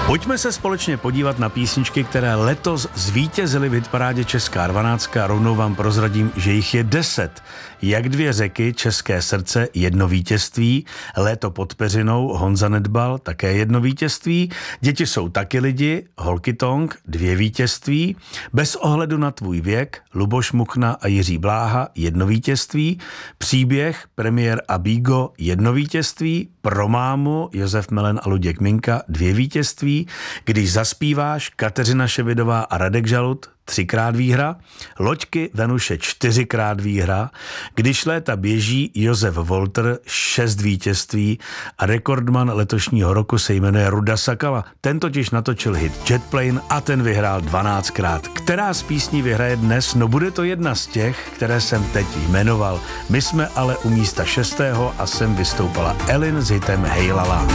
Pojďme se společně podívat na písničky, které letos zvítězily v hitparádě Česká 12 a rovnou vám prozradím, že jich je 10. Jak dvě řeky, České srdce, jedno vítězství, Léto pod peřinou, Honza Nedbal, také jedno vítězství, Děti jsou taky lidi, Holky Tonk, 2 vítězství, Bez ohledu na tvůj věk, Luboš Muchna a Jiří Bláha, jedno vítězství, Příběh, premiér a Bígo, jedno vítězství, Pro mámu, Josef Melen a Luděk Minka, 2 vítězství, Když zaspíváš, Kateřina Ševidová a Radek Žalud, 3krát výhra, Loďky Venuše 4krát výhra, Když léta běží, Josef Volter 6 vítězství a rekordman letošního roku se jmenuje Ruda Sakala. Ten totiž natočil hit Jet Plane a ten vyhrál 12krát. Která z písní vyhraje dnes? No bude to jedna z těch, které jsem teď jmenoval. My jsme ale u místa 6. a sem vystoupala Elin s hitem Hej lala.